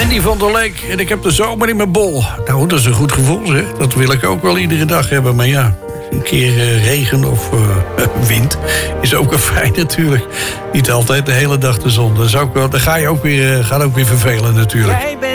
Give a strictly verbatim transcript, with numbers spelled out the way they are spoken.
Andy van der Leek en ik heb de zomer in mijn bol. Nou, dat is een goed gevoel, zeg. Dat wil ik ook wel iedere dag hebben. Maar ja, een keer uh, regen of uh, wind is ook wel fijn natuurlijk. Niet altijd de hele dag de zon. Dat is ook wel, dan ga je ook weer, uh, gaat ook weer vervelen natuurlijk.